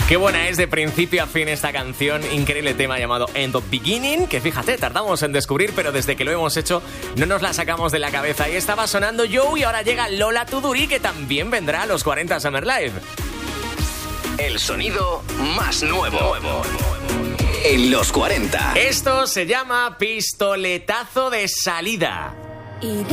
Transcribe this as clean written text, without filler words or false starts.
Qué buena es de principio a fin esta canción, increíble tema llamado End of Beginning, que fíjate, tardamos en descubrir, pero desde que lo hemos hecho no nos la sacamos de la cabeza. Y estaba sonando Joe y ahora llega Lola Tuduri, que también vendrá a los 40 Summer Live. El sonido más nuevo en los 40. Esto se llama pistoletazo de salida. Y